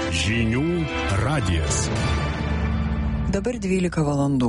Žinių radijas. Dabar 12 valandų.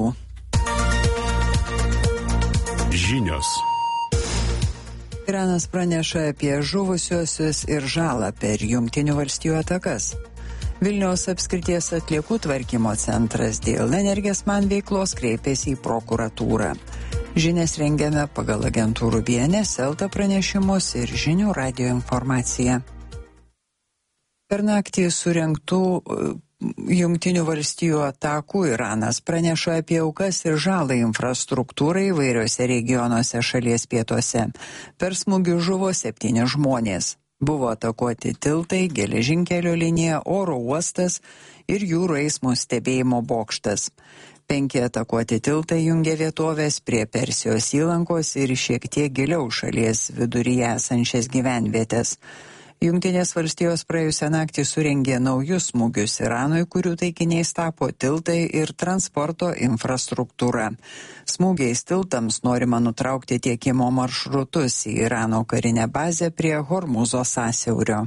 Žinios. Iranas praneša apie žuvusiuosius ir žalą per Jungtinių valstijų atakas. Vilniaus apskrities atliekų tvarkymo centras dėl Energesman veiklos kreipėsi į prokuratūrą. Žinias rengiame pagal agentūrų BNS, Elta pranešimus ir Žinių radijo informaciją. Per naktį surengtų Jungtinių valstijų atakų Iranas praneša apie aukas ir žalą infrastruktūrai įvairiose regionuose šalies pietuose. Per smūgių žuvo 7 žmonės. Buvo atakuoti tiltai, geležinkelio linija, oro uostas ir jūrų eismo stebėjimo bokštas. 5 atakuoti tiltai jungia vietovės prie Persijos įlankos ir šiek tiek giliau šalies viduryje esančias gyvenvietės. Jungtinės valstijos praėjusią naktį surengė naujus smūgius Iranui, kurių taikiniais tapo tiltai ir transporto infrastruktūra. Smūgiais tiltams norima nutraukti tiekimo maršrutus į Irano karinę bazę prie Hormuzo sąsiaurio.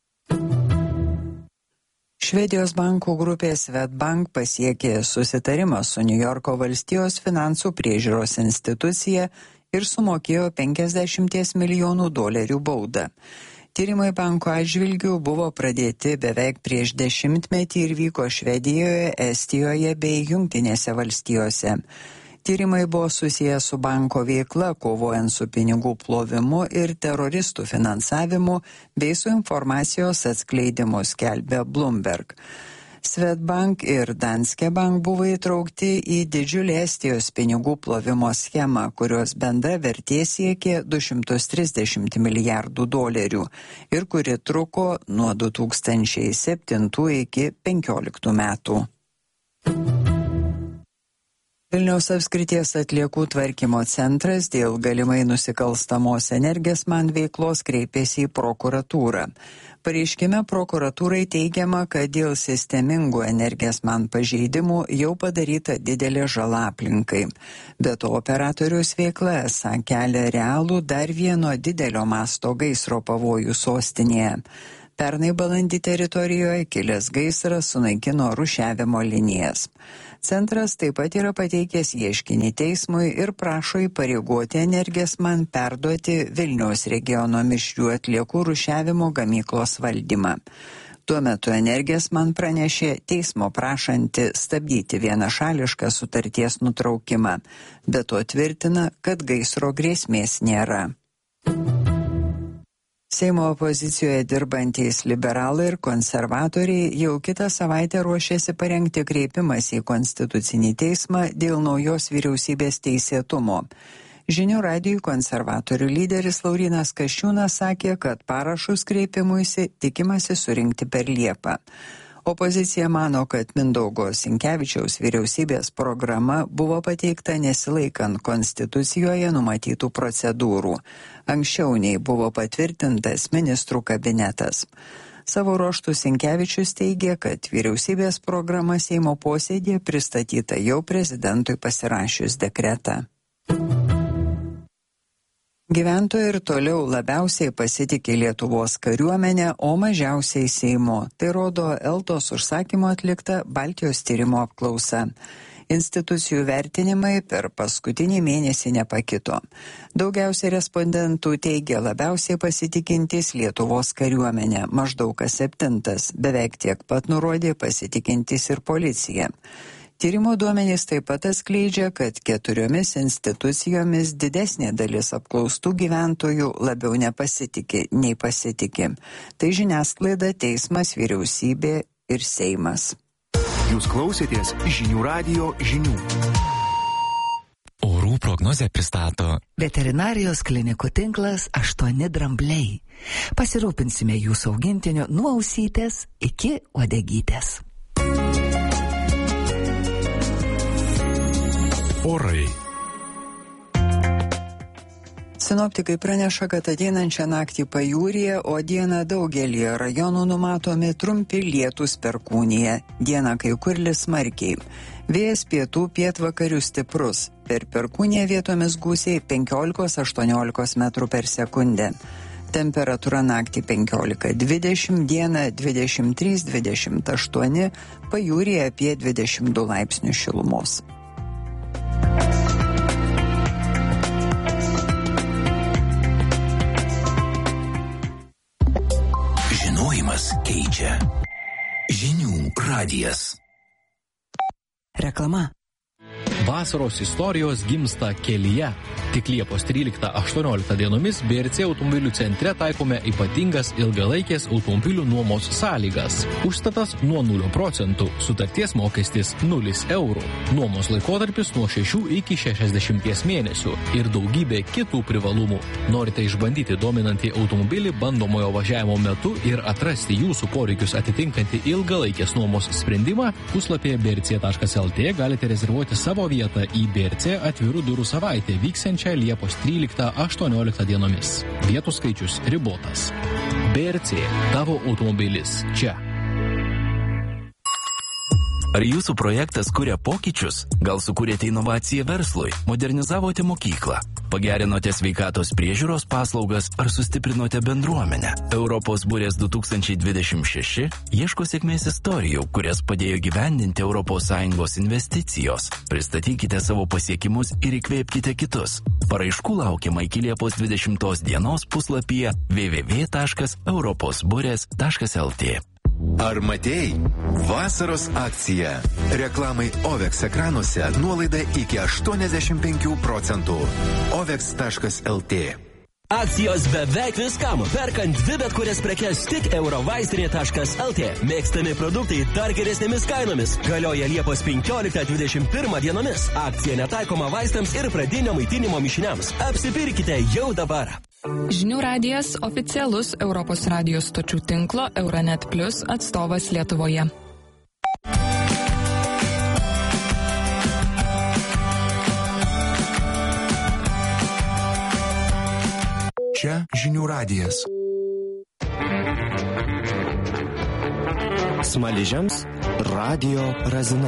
Švedijos bankų grupė Swedbank pasiekė susitarimą su Niujorko valstijos finansų priežiūros institucija ir sumokėjo $50 milijonų baudą. Tyrimai banko atžvilgių buvo pradėti beveik prieš 10 metį ir vyko Švedijoje, Estijoje bei Jungtinėse valstijose. Tyrimai buvo susiję su banko veikla, kovojant su pinigų plovimu ir teroristų finansavimu bei su informacijos atskleidimu, skelbė Bloomberg. Swedbank ir Danske Bank buvo įtraukti į didžiulį Estijos pinigų plovimo schemą, kurios bendra vertė siekė $230 milijardų ir kuri truko nuo 2007 iki 2015 metų. Vilniaus apskrities atliekų tvarkymo centras dėl galimai nusikalstamos Energesman veiklos kreipėsi į prokuratūrą. Pareiškime prokuratūrai teigiama, kad dėl sistemingų Energesman pažeidimų jau padaryta didelė žala aplinkai. Be to operatoriaus veikla esą kelia realų dar vieno didelio masto gaisro pavojų sostinėje. Pernai balandį teritorijoje kilęs gaisras sunaikino rūšiavimo linijas. Centras taip pat yra pateikęs ieškinį teismui ir prašo įpareigoti Energesman perduoti Vilniaus regiono mišrių atliekų rūšiavimo gamyklos valdymą. Tuo metu Energesman pranešė teismo prašanti stabdyti vienašališką sutarties nutraukimą, bet to tvirtina, kad gaisro grėsmės nėra. Seimo opozicijoje dirbantys liberalai ir konservatoriai jau kitą savaitę ruošiasi parengti kreipimąsi į Konstitucinį teismą dėl naujos vyriausybės teisėtumo. Žinių radijui konservatorių lyderis Laurynas Kasčiūnas sakė, kad parašus kreipimuisi tikimasi surinkti per Liepą. Opozicija mano, kad Mindaugo Sinkevičiaus vyriausybės programa buvo pateikta nesilaikant Konstitucijoje numatytų procedūrų. Anksčiau nei buvo patvirtintas ministrų kabinetas. Savo ruožtu Sinkevičius teigė, kad vyriausybės programa Seimo posėdėje pristatyta jau prezidentui pasirašius dekretą. Gyventojai ir toliau labiausiai pasitikė Lietuvos kariuomenę, o mažiausiai Seimu. Tai rodo Eltos užsakymo atlikta Baltijos tyrimo apklausa. Institucijų vertinimai per paskutinį mėnesį nepakito. Daugiausiai respondentų teigia labiausiai pasitikintys Lietuvos kariuomenę, maždaug kas 7, beveik tiek pat nurodė pasitikintys ir policija. Tyrimo duomenys taip pat atskleidžia, kad 4 institucijomis didesnė dalis apklaustų gyventojų labiau nepasitikė nei pasitikė. Tai žiniasklaida, teismas, vyriausybė ir Seimas. Jūs klausėtės Žinių radijo žinių. Orų prognozę pristato Veterinarijos klinikų tinklas 8 drambliai. Pasirūpinsime jūsų augintiniu nuo ausytės iki uodegytės. Orai. Sinoptikai praneša, kad ateinančią naktį pajūryje, o dieną daugelį rajonų numatomi trumpi lietūs perkūnija. Dieną kai kur lis smarkiai. Vėjas pietų pietvakarių stiprus. Per perkūniją vietomis gūsiai 15-18 metrų per sekundę. Temperatūra naktį 15-20, dieną 23-28, pajūryje apie 22 laipsnių šilumos. Žinojimas keičia. Žinių radijas. Reklama. Vasaros istorijos gimsta kelyje. Tik Liepos 13-18 dienomis BRC automobilių centre taikome ypatingas ilgalaikės automobilių nuomos sąlygas. Užstatas nuo 0%, sutarties mokestis 0 eurų, nuomos laikotarpis nuo 6 iki 60 mėnesių ir daugybė kitų privalumų. Norite išbandyti dominantį automobilį bandomojo važiavimo metu ir atrasti jūsų poreikius atitinkantį ilgalaikės nuomos sprendimą? Puslapyje brc.lt galite rezervuoti savo vietą į BRC atvirų durų savaitę vyksiančią Liepos 13-18 dienomis. Vietų skaičius ribotas. BRC – tavo automobilis čia. Ar jūsų projektas kuria pokyčius? Gal sukūrėte inovaciją verslui? Modernizavote mokyklą? Pagerinote sveikatos priežiūros paslaugas ar sustiprinote bendruomenę? Europos burės 2026 ieško sėkmės istorijų, kurias padėjo gyvendinti ES investicijos. Pristatykite savo pasiekimus ir įkvėpkite kitus. Paraiškų laukiama iki Liepos 20 dienos puslapyje www.europosburės.lt. Ar matėjai? Vasaros akcija. Reklamai OVEX ekranuose nuolaida iki 85%. OVEX.lt. Akcijos beveik viskam. Perkant 2 bet kurias prekes tik eurovaistinė.lt. Mėgstami produktai dar geresnėmis kainomis. Galioja Liepos 15-21 dienomis. Akcija netaikoma vaistams ir pradinio maitinimo mišiniams. Apsipirkite jau dabar. Žinių radijas oficialus Europos radijos stočių tinklo Euronet Plus atstovas Lietuvoje. Čia Žinių radijas. Smaližiams Radio Razina.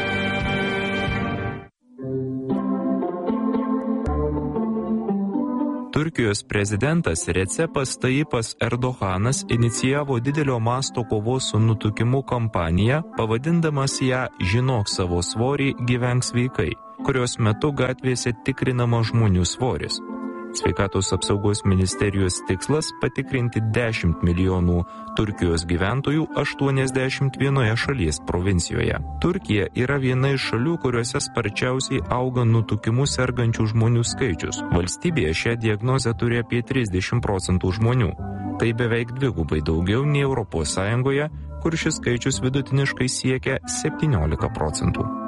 Turkijos prezidentas Recepas Tayyipas Erdoganas inicijavo didelio masto kovos su nutukimu kampaniją, pavadindamas ją Žinok savo svorį, gyvenk sveikai, kurios metu gatvėse tikrinama žmonių svoris. Sveikatos apsaugos ministerijos tikslas patikrinti 10 milijonų Turkijos gyventojų 81 šalies provincijoje. Turkija yra viena iš šalių, kuriuose sparčiausiai auga nutukimu sergančių žmonių skaičius. Valstybėje šią diagnozę turi apie 30% žmonių. Tai beveik dvigubai daugiau nei ES, kur šis skaičius vidutiniškai siekia 17%.